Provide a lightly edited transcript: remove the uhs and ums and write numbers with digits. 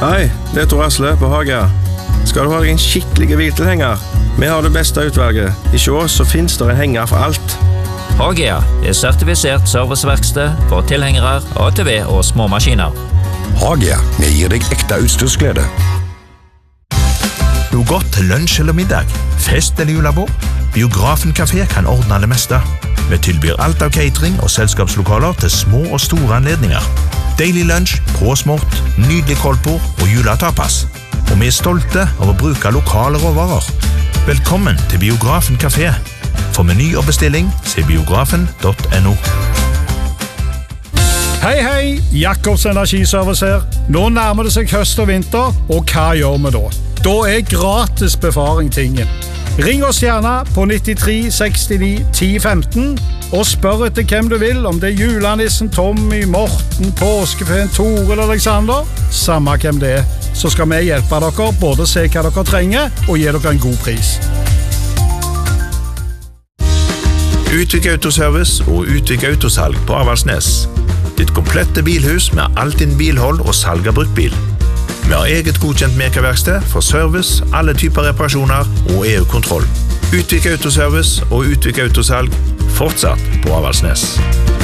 Hei, det Tor Asle på Hagia. Skal du ha deg en skikkelig biltilhenger? Vi har det beste utvalget. I Sjås så finnes det en henger for alt. Hagia er sertifisert serviceverksted for tilhengere, ATV og småmaskiner. Hagia, vi gir deg ekte utstyrsglede. Noe godt til lunsj eller middag, fest eller julebord? Biografen Café kan ordne det meste. Vi tilbyr alt av catering og selskapslokaler til små og store anledninger. Deilig lunsj, påsmort, nydelig koldbord og juletapas. Og vi er stolte av å bruke lokale råvarer. Velkommen til Biografen Café. For meny og bestilling, se biografen.no. Hei, hei! Jakobs Energiservice her. Nå nærmer det seg høst og vinter, og hva gjør vi da? Da er gratis befaring tingen. Ring oss gjerne på 93 69 10 15 og spør etter hvem du vil, om det er julenissen, Tommy, Morten, påskefeen, Tore eller Alexander. Samme hvem det er, så skal vi hjelpe dere både å se hva dere trenger og gi dere en god pris. Utvik Autoservice og Utvik Autosalg på Avaldsnes. Ditt komplette bilhus med alt din bilhold og salg av bruktbil. Vi har eget godkjent mekaverksted for service, alle typer reparasjoner og EU-kontroll. Utvik Autoservice og Utvik Autosalg fortsatt på Avaldsnes.